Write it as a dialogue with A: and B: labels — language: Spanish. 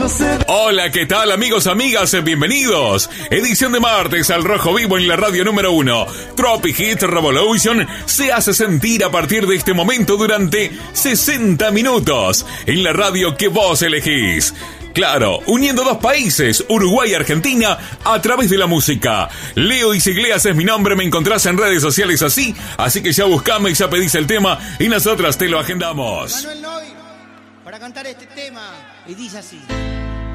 A: Hola, ¿qué tal amigos, amigas? Bienvenidos. Edición de martes al Rojo Vivo en la radio número 1. Tropic Hit Revolution se hace sentir a partir de este momento durante 60 minutos en la radio que vos elegís. Claro, uniendo dos países, Uruguay y Argentina, a través de la música. Leo Isigleas es mi nombre, me encontrás en redes sociales así que ya buscame y ya pedís el tema y nosotros te lo agendamos.
B: Manuel Noy, para cantar este tema, y dice así.